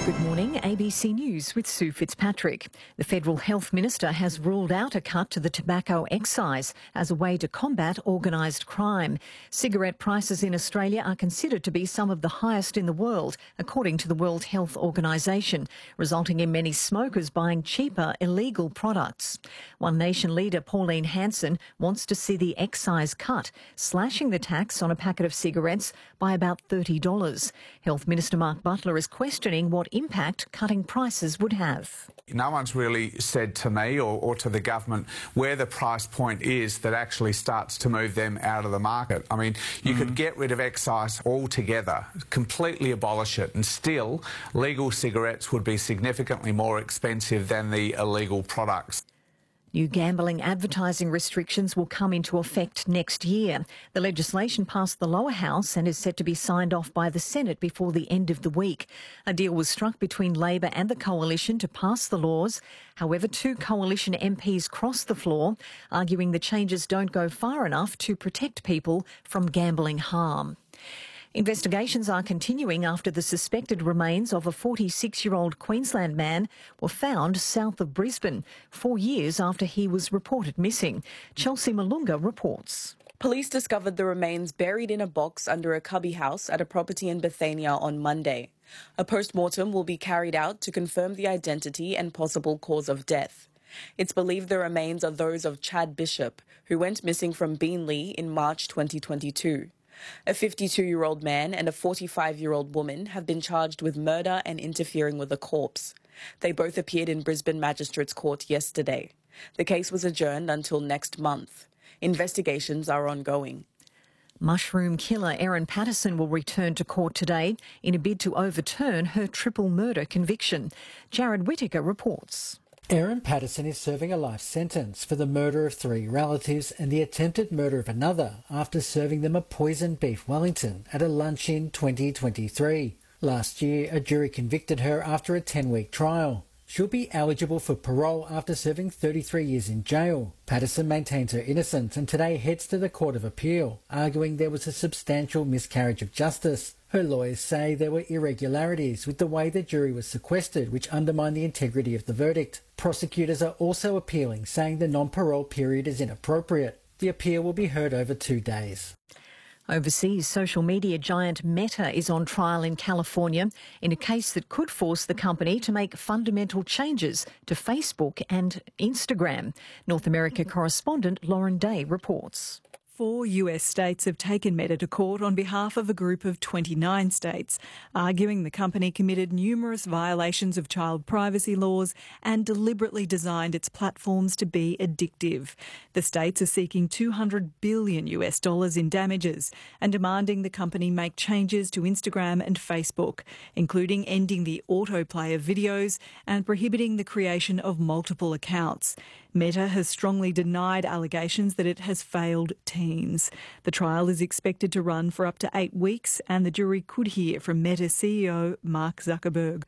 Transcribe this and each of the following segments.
Good morning, ABC News with Sue Fitzpatrick. The Federal Health Minister has ruled out a cut to the tobacco excise as a way to combat organised crime. Cigarette prices in Australia are considered to be some of the highest in the world, according to the World Health Organisation, resulting in many smokers buying cheaper illegal products. One Nation leader, Pauline Hanson, wants to see the excise cut, slashing the tax on a packet of cigarettes by about $30. Health Minister Mark Butler is questioning what impact cutting prices would have. No one's really said to me or to the government where the price point is that actually starts to move them out of the market. I mean, you could get rid of excise altogether, completely abolish it, and still legal cigarettes would be significantly more expensive than the illegal products. New gambling advertising restrictions will come into effect next year. The legislation passed the lower house and is set to be signed off by the Senate before the end of the week. A deal was struck between Labor and the Coalition to pass the laws. However, two Coalition MPs crossed the floor, arguing the changes don't go far enough to protect people from gambling harm. Investigations are continuing after the suspected remains of a 46-year-old Queensland man were found south of Brisbane, 4 years after he was reported missing. Chelsea Malunga reports. Police discovered the remains buried in a box under a cubby house at a property in Bethania on Monday. A post-mortem will be carried out to confirm the identity and possible cause of death. It's believed the remains are those of Chad Bishop, who went missing from Beenleigh in March 2022. A 52-year-old man and a 45-year-old woman have been charged with murder and interfering with a corpse. They both appeared in Brisbane Magistrates Court yesterday. The case was adjourned until next month. Investigations are ongoing. Mushroom killer Erin Patterson will return to court today in a bid to overturn her triple murder conviction. Jared Whittaker reports. Erin Patterson is serving a life sentence for the murder of 3 relatives and the attempted murder of another after serving them a poisoned beef Wellington at a lunch in 2023. Last year, a jury convicted her after a 10-week trial. She'll be eligible for parole after serving 33 years in jail. Patterson maintains her innocence and today heads to the Court of Appeal, arguing there was a substantial miscarriage of justice. Her lawyers say there were irregularities with the way the jury was sequestered, which undermined the integrity of the verdict. Prosecutors are also appealing, saying the non-parole period is inappropriate. The appeal will be heard over 2 days. Overseas, social media giant Meta is on trial in California in a case that could force the company to make fundamental changes to Facebook and Instagram. North America correspondent Lauren Day reports. 4 US states have taken Meta to court on behalf of a group of 29 states, arguing the company committed numerous violations of child privacy laws and deliberately designed its platforms to be addictive. The states are seeking $200 billion in damages and demanding the company make changes to Instagram and Facebook, including ending the autoplay of videos and prohibiting the creation of multiple accounts. Meta has strongly denied allegations that it has failed teens. The trial is expected to run for up to 8 weeks and the jury could hear from Meta CEO Mark Zuckerberg.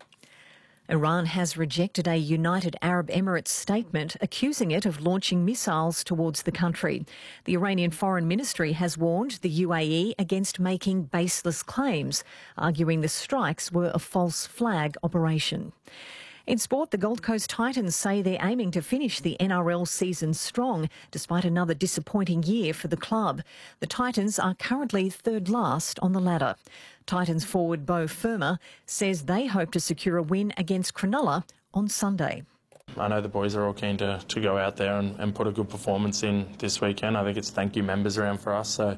Iran has rejected a United Arab Emirates statement accusing it of launching missiles towards the country. The Iranian Foreign Ministry has warned the UAE against making baseless claims, arguing the strikes were a false flag operation. In sport, the Gold Coast Titans say they're aiming to finish the NRL season strong, despite another disappointing year for the club. The Titans are currently third last on the ladder. Titans forward Beau Fermor says they hope to secure a win against Cronulla on Sunday. I know the boys are all keen to go out there and put a good performance in this weekend. I think it's thank you members around for us, so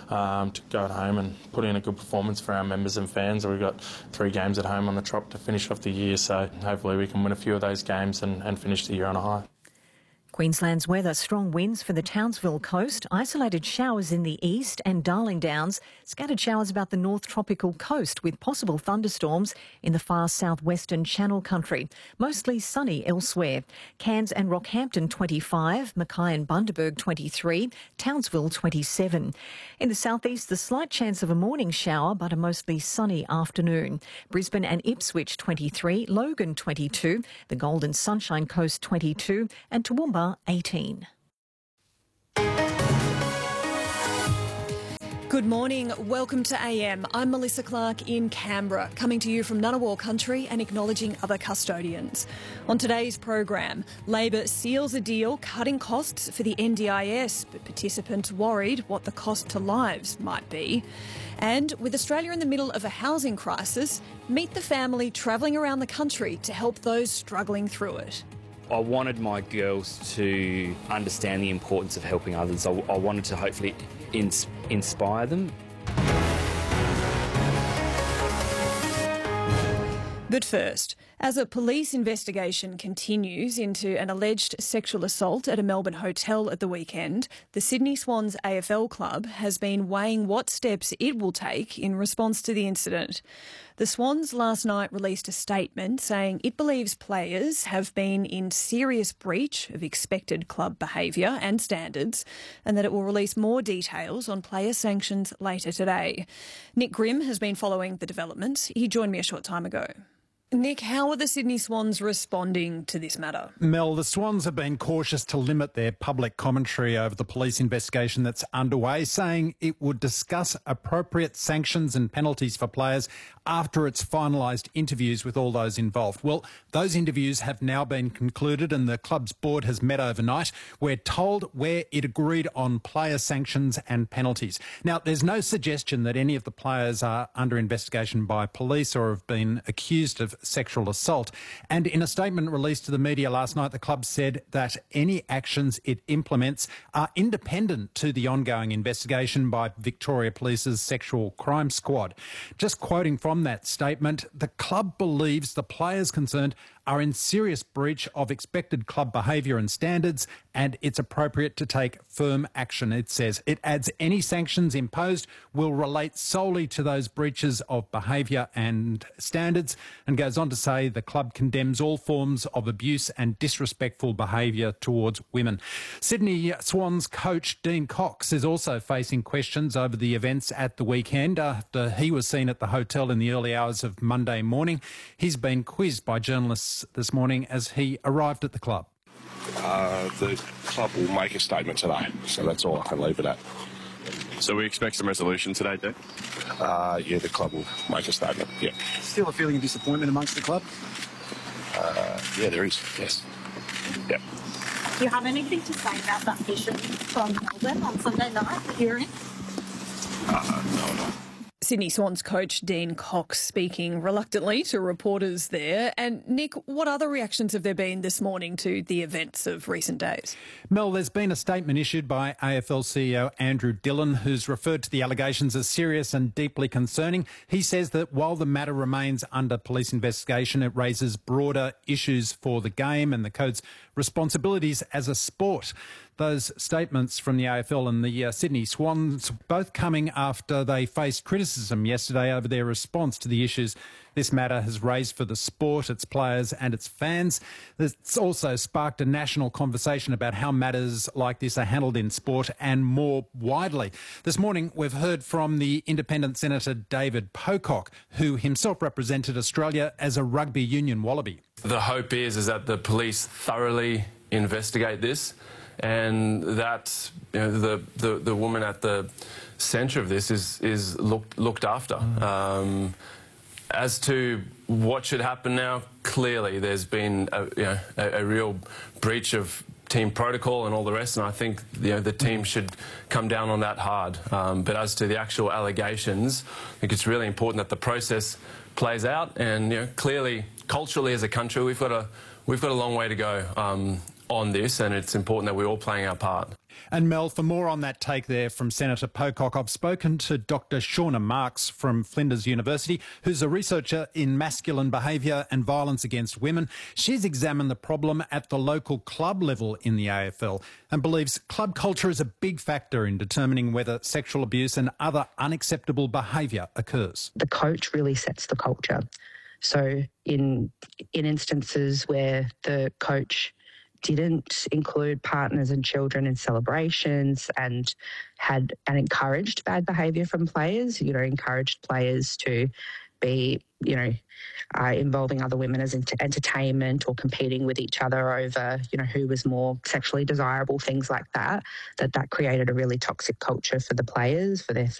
to go at home and put in a good performance for our members and fans. We've got 3 games at home on the trot to finish off the year, so hopefully we can win a few of those games and finish the year on a high. Queensland's weather, strong winds for the Townsville coast, isolated showers in the east and Darling Downs, scattered showers about the north tropical coast with possible thunderstorms in the far southwestern Channel country. Mostly sunny elsewhere. Cairns and Rockhampton 25, Mackay and Bundaberg 23, Townsville 27. In the southeast, the slight chance of a morning shower but a mostly sunny afternoon. Brisbane and Ipswich 23, Logan 22, the Golden Sunshine Coast 22 and Toowoomba 18. Good morning. Welcome to AM. I'm Melissa Clark in Canberra, coming to you from Ngunnawal country and acknowledging other custodians. On today's program, Labor seals a deal cutting costs for the NDIS, but participants worried what the cost to lives might be. And with Australia in the middle of a housing crisis, meet the family travelling around the country to help those struggling through it. I wanted my girls to understand the importance of helping others. I wanted to hopefully inspire them. But first, as a police investigation continues into an alleged sexual assault at a Melbourne hotel at the weekend, the Sydney Swans AFL club has been weighing what steps it will take in response to the incident. The Swans last night released a statement saying it believes players have been in serious breach of expected club behaviour and standards, and that it will release more details on player sanctions later today. Nick Grimm has been following the developments. He joined me a short time ago. Nick, how are the Sydney Swans responding to this matter? Mel, the Swans have been cautious to limit their public commentary over the police investigation that's underway, saying it would discuss appropriate sanctions and penalties for players after it's finalised interviews with all those involved. Well, those interviews have now been concluded and the club's board has met overnight. We're told where it agreed on player sanctions and penalties. Now, there's no suggestion that any of the players are under investigation by police or have been accused of sexual assault. And in a statement released to the media last night, the club said that any actions it implements are independent to the ongoing investigation by Victoria Police's Sexual Crime Squad. Just quoting from that statement, the club believes the players concerned are in serious breach of expected club behaviour and standards, and it's appropriate to take firm action, it says. It adds any sanctions imposed will relate solely to those breaches of behaviour and standards, and goes on to say the club condemns all forms of abuse and disrespectful behaviour towards women. Sydney Swans coach Dean Cox is also facing questions over the events at the weekend after he was seen at the hotel in the early hours of Monday morning. He's been quizzed by journalists this morning as he arrived at the club. The club will make a statement today, so that's all I can leave it at. So we expect some resolution today, Dave? Yeah, the club will make a statement, yeah. Still a feeling of disappointment amongst the club? Yeah, there is, yes. Yeah. Do you have anything to say about that mission from Melbourne on Sunday night, the hearing? No. Sydney Swans coach Dean Cox speaking reluctantly to reporters there. And Nick, what other reactions have there been this morning to the events of recent days? Mel, there's been a statement issued by AFL CEO Andrew Dillon, who's referred to the allegations as serious and deeply concerning. He says that while the matter remains under police investigation, it raises broader issues for the game and the code's responsibilities as a sport. Those statements from the AFL and the Sydney Swans both coming after they faced criticism yesterday over their response to the issues this matter has raised for the sport, its players and its fans. It's also sparked a national conversation about how matters like this are handled in sport and more widely. This morning we've heard from the independent Senator David Pocock, who himself represented Australia as a rugby union wallaby. The hope is that the police thoroughly investigate this, and that the woman at the centre of this is looked after. As to what should happen now, clearly there's been a real breach of team protocol and all the rest, and I think the team should come down on that hard. But as to the actual allegations, I think it's really important that the process plays out, and clearly, culturally as a country, we've got a long way to go on this, and it's important that we're all playing our part. And Mel, for more on that take there from Senator Pocock, I've spoken to Dr. Shauna Marks from Flinders University, who's a researcher in masculine behaviour and violence against women. She's examined the problem at the local club level in the AFL and believes club culture is a big factor in determining whether sexual abuse and other unacceptable behaviour occurs. The coach really sets the culture. So in instances where the coach didn't include partners and children in celebrations and encouraged bad behaviour from players, encouraged players to be, involving other women as entertainment or competing with each other over, who was more sexually desirable, things like that created a really toxic culture for the players, for their